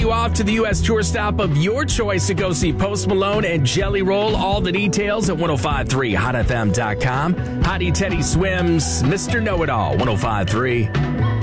you off to the U.S. tour stop of your choice to go see Post Malone and Jelly Roll. All the details at 1053hotfm.com. Hottie Teddy Swims, Mr. Know-It-All, 1053.